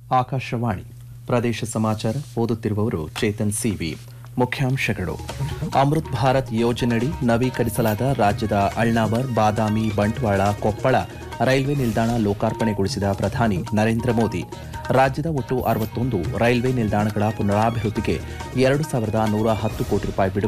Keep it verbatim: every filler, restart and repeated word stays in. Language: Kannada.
ಆಕಾಶವಾಣಿ ಪ್ರದೇಶ ಸಮಾಚಾರ ಓದುತ್ತಿರುವವರು ಚೇತನ್ ಸಿವಿ. ಮುಖ್ಯಾಂಶಗಳು: ಅಮೃತ್ ಭಾರತ್ ಯೋಜನೆಯಡಿ ನವೀಕರಿಸಲಾದ ರಾಜ್ಯದ ಅಳ್ನಾವರ್, ಬಾದಾಮಿ, ಬಂಟ್ವಾಳ, ಕೊಪ್ಪಳ ರೈಲ್ವೆ ನಿಲ್ದಾಣ ಲೋಕಾರ್ಪಣೆಗೊಳಿಸಿದ ಪ್ರಧಾನಿ ನರೇಂದ್ರ ಮೋದಿ. ರಾಜ್ಯದ ಒಟ್ಟು ಅರವತ್ತೊಂದು ರೈಲ್ವೆ ನಿಲ್ದಾಣಗಳ ಪುನರಾಭಿವೃದ್ಧಿಗೆ ಎರಡು ಸಾವಿರದ ನೂರ ಹತ್ತು ಕೋಟಿ ರೂಪಾಯಿ ಬಿಡುಗಡೆ.